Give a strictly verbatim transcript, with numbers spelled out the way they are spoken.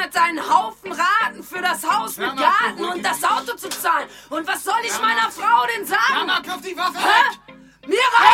hat seinen Haufen Raten für das Haus mit Garten und das Auto zu zahlen. Und was soll ich meiner Frau denn sagen? Mama, kauf die Waffe Hä? weg! Mira!